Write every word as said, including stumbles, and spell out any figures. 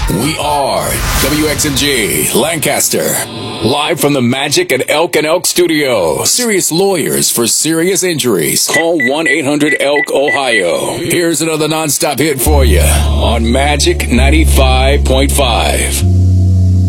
We are W X M G Lancaster. Live from the Magic at Elk and Elk Studio. Serious lawyers for serious injuries. Call one eight hundred elk ohio. Here's another nonstop hit for you on Magic ninety-five point five.